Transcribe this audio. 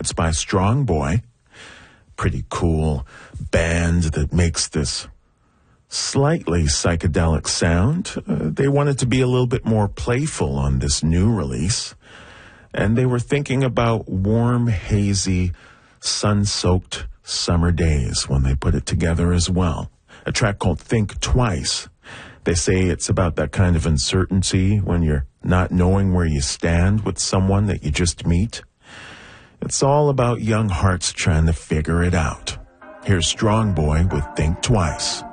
It's by Strong Boy. Pretty cool band that makes this slightly psychedelic sound. They wanted to be a little bit more playful on this new release. And they were thinking about warm, hazy, sun-soaked summer days when they put it together as well. A track called Think Twice. They say it's about that kind of uncertainty when you're not knowing where you stand with someone that you just meet. It's all about young hearts trying to figure it out. Here's Strong Boy with Think Twice.